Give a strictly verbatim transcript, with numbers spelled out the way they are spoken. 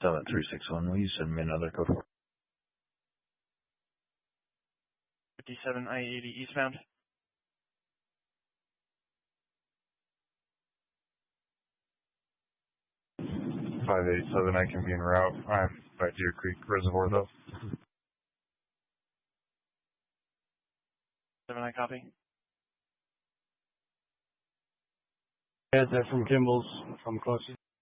seven three six one, will you send me another code for fifty-seven I eighty eastbound. five eight seven, I can be en route. I'm by Deer Creek Reservoir, though. seven I copy. Yeah, they're from Kimball's, from closest.